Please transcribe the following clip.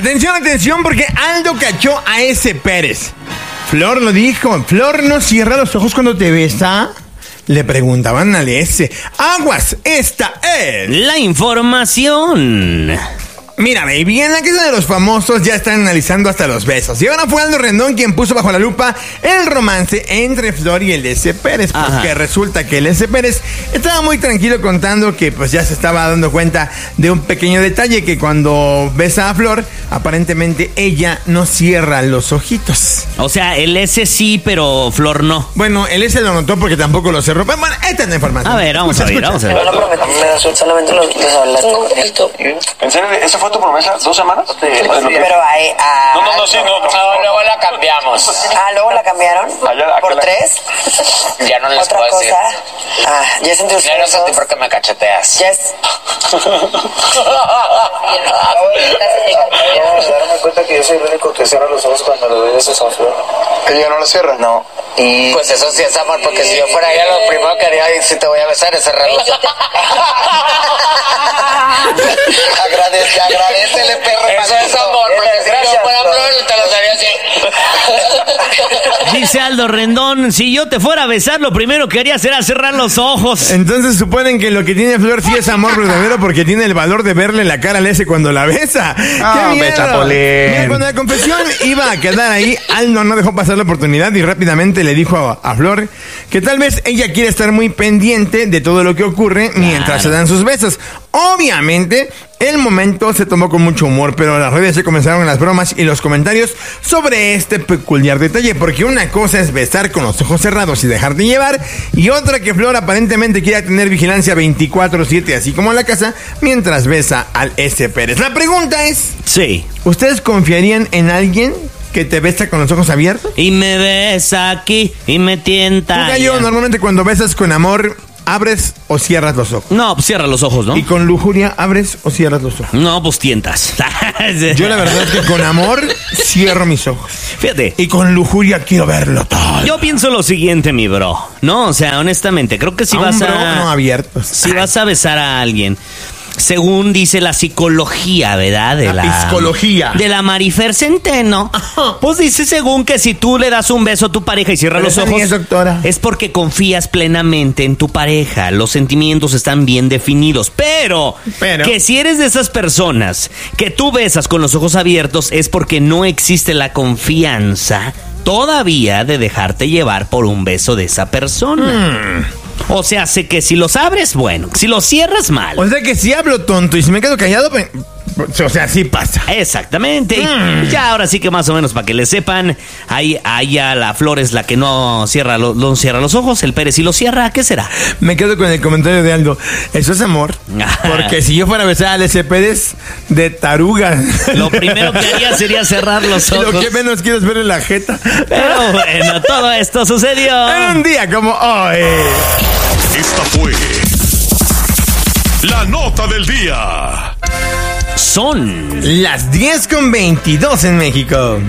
Atención, atención, porque Aldo cachó a ese Pérez. Flor lo dijo. Flor no cierra los ojos cuando te besa. Le preguntaban al S. Aguas, esta es la información. Mira, baby, en la casa de los famosos ya están analizando hasta los besos. Y ahora fue Aldo Rendón quien puso bajo la lupa el romance entre Flor y el S. Pérez. Porque resulta que el S. Pérez estaba muy tranquilo contando que pues ya se estaba dando cuenta de un pequeño detalle, que cuando besa a Flor, aparentemente ella no cierra los ojitos. O sea, el S sí, pero Flor no. Bueno, el S lo notó porque tampoco lo cerró. Pero bueno, esta es la información. A ver, vamos a ver. No prometo, solamente los hablar. ¿En serio? ¿Esa fue tu promesa? ¿2 semanas? Sí, pero ahí... No. Luego la cambiamos. ¿Luego la cambiaron? ¿Por 3? Ya no les ¿Otra puedo cosa? decir. Ya sentí Ya no sentí porque me cacheteas. Yes. Darme cuenta que yo soy el único que cierra los ojos cuando le doy ese Flor. ¿Ella no la cierra? No. Y... Pues eso sí es amor, porque si yo fuera ella, lo primero que haría si te voy a besar es cerrar los ojos. Agradecele, perro. Eso es amor, porque si yo fuera Flor, te lo daría así. Dice Aldo Rendón, si yo te fuera a besar, lo primero que haría será cerrar los ojos. Entonces suponen que lo que tiene Flor sí es amor verdadero, porque tiene el valor de verle la cara al S cuando la besa. ¡Qué miedo! Mira, cuando la confesión iba a quedar ahí, Aldo no dejó pasar la oportunidad y rápidamente le dijo a Flor que tal vez ella quiere estar muy pendiente de todo lo que ocurre mientras se dan sus besos. Obviamente, el momento se tomó con mucho humor, pero las redes se comenzaron las bromas y los comentarios sobre este peculiar detalle, porque una cosa es besar con los ojos cerrados y dejarte llevar, y otra que Flor aparentemente quiere tener vigilancia 24/7, así como en la casa, mientras besa al S. Pérez. La pregunta es... Sí. ¿Ustedes confiarían en alguien que te besa con los ojos abiertos? Y me besa aquí y me tienta. Tú, Gallo, normalmente cuando besas con amor, ¿abres o cierras los ojos? No, pues cierra los ojos, ¿no? ¿Y con lujuria abres o cierras los ojos? No, pues tientas. Yo la verdad es que con amor cierro mis ojos. Fíjate. Y con lujuria quiero verlo todo. Yo pienso lo siguiente, mi bro. No, o sea, honestamente, creo que si vas bro, a... no abiertos. Si vas a besar a alguien, según dice la psicología, ¿verdad? De la psicología. De la Marifer Centeno. Pues dice según que si tú le das un beso a tu pareja y cierras los ojos, doctora, es porque confías plenamente en tu pareja. Los sentimientos están bien definidos. Pero que si eres de esas personas que tú besas con los ojos abiertos, es porque no existe la confianza todavía de dejarte llevar por un beso de esa persona. O sea, sé que si los abres, bueno. Si los cierras, mal. O sea que si hablo tonto y si me quedo callado, o sea, sí pasa. Exactamente. Y ya ahora sí que más o menos para que le sepan, ahí ya la Flor es la que no cierra los ojos, el Pérez sí lo cierra. ¿Qué será? Me quedo con el comentario de Aldo. Eso es amor. Porque si yo fuera a besar al S. Pérez, de taruga, lo primero que haría sería cerrar los ojos. Lo que menos quiero es verle la jeta. Pero bueno, todo esto sucedió en un día como hoy. Esta fue la nota del día. Son las 10:22 en México.